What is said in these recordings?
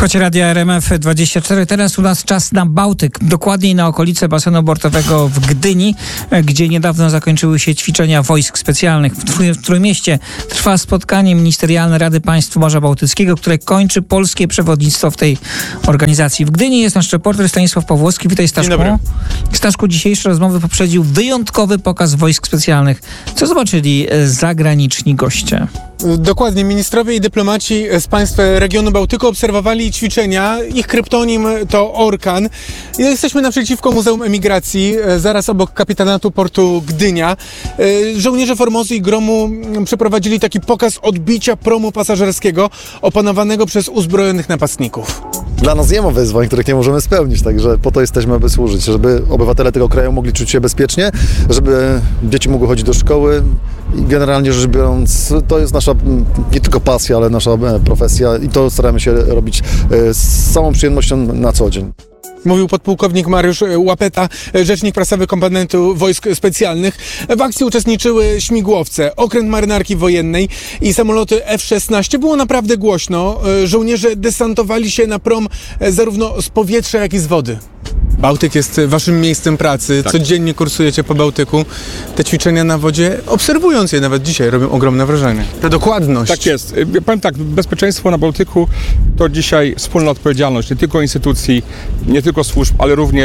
Słuchajcie Radia RMF24. Teraz u nas czas na Bałtyk, dokładniej na okolice basenu bortowego w Gdyni, gdzie niedawno zakończyły się ćwiczenia wojsk specjalnych. W Trójmieście trwa spotkanie ministerialne Rady Państw Morza Bałtyckiego, które kończy polskie przewodnictwo w tej organizacji. W Gdyni jest nasz reporter Stanisław Pawłowski. Witaj, Staszku. Dzień dobry. Staszku, dzisiejsze rozmowy poprzedził wyjątkowy pokaz wojsk specjalnych. Co zobaczyli zagraniczni goście? Dokładnie, ministrowie i dyplomaci z państw regionu Bałtyku obserwowali ćwiczenia. Ich kryptonim to Orkan. Jesteśmy naprzeciwko Muzeum Emigracji, zaraz obok kapitanatu portu Gdynia. Żołnierze Formozy i Gromu przeprowadzili taki pokaz odbicia promu pasażerskiego opanowanego przez uzbrojonych napastników. Dla nas nie ma wyzwań, których nie możemy spełnić, także po to jesteśmy, aby służyć, żeby obywatele tego kraju mogli czuć się bezpiecznie, żeby dzieci mogły chodzić do szkoły i generalnie rzecz biorąc, to jest nasza nie tylko pasja, ale nasza profesja i to staramy się robić z całą przyjemnością na co dzień. Mówił podpułkownik Mariusz Łapeta, rzecznik prasowy komponentu wojsk specjalnych. W akcji uczestniczyły śmigłowce, okręt marynarki wojennej i samoloty F-16. Było naprawdę głośno. Żołnierze desantowali się na prom zarówno z powietrza, jak i z wody. Bałtyk jest waszym miejscem pracy. Tak. Codziennie kursujecie po Bałtyku. Te ćwiczenia na wodzie, obserwując je nawet dzisiaj, robią ogromne wrażenie. Ta dokładność. Tak jest. Powiem tak, bezpieczeństwo na Bałtyku to dzisiaj wspólna odpowiedzialność nie tylko instytucji, nie tylko służb,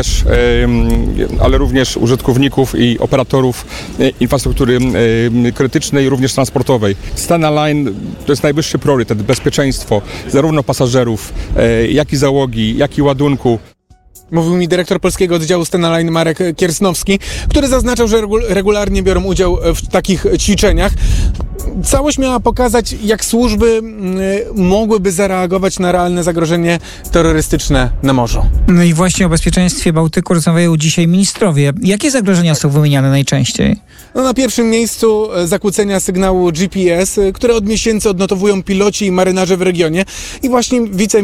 ale również użytkowników i operatorów infrastruktury krytycznej, również transportowej. Stena Line to jest najwyższy priorytet, bezpieczeństwo zarówno pasażerów, jak i załogi, jak i ładunku. Mówił mi dyrektor polskiego oddziału Stena Line Marek Kiersnowski, który zaznaczał, że regularnie biorą udział w takich ćwiczeniach. Całość miała pokazać, jak służby mogłyby zareagować na realne zagrożenie terrorystyczne na morzu. No i właśnie o bezpieczeństwie Bałtyku rozmawiają dzisiaj ministrowie. Jakie zagrożenia są wymieniane najczęściej? No, na pierwszym miejscu zakłócenia sygnału GPS, które od miesięcy odnotowują piloci i marynarze w regionie. I właśnie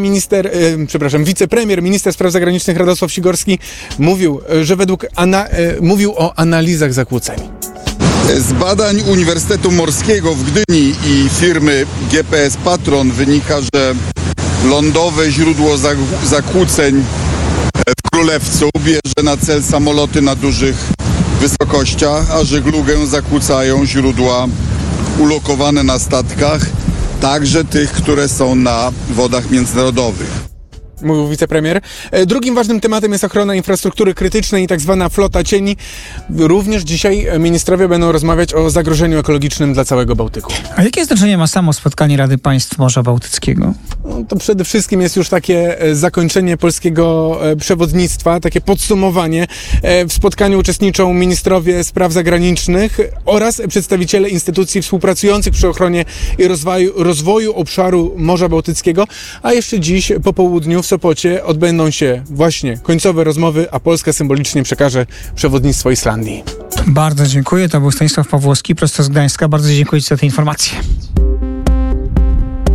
wicepremier, minister spraw zagranicznych Radosław Sikorski mówił, że mówił o analizach zakłóceń. Z badań Uniwersytetu Morskiego w Gdyni i firmy GPS Patron wynika, że lądowe źródło zakłóceń w Królewcu bierze na cel samoloty na dużych wysokościach, a żeglugę zakłócają źródła ulokowane na statkach, także tych, które są na wodach międzynarodowych. Mówił wicepremier. Drugim ważnym tematem jest ochrona infrastruktury krytycznej i tak zwana flota cieni. Również dzisiaj ministrowie będą rozmawiać o zagrożeniu ekologicznym dla całego Bałtyku. A jakie znaczenie ma samo spotkanie Rady Państw Morza Bałtyckiego? No, to przede wszystkim jest już takie zakończenie polskiego przewodnictwa, takie podsumowanie. W spotkaniu uczestniczą ministrowie spraw zagranicznych oraz przedstawiciele instytucji współpracujących przy ochronie i rozwoju obszaru Morza Bałtyckiego, a jeszcze dziś po południu w Sopocie odbędą się właśnie końcowe rozmowy, a Polska symbolicznie przekaże przewodnictwo Islandii. Bardzo dziękuję. To był Stanisław Pawłowski, prosto z Gdańska. Bardzo dziękuję Ci za te informacje.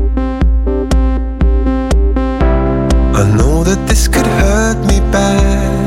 I know that this could hurt me bad.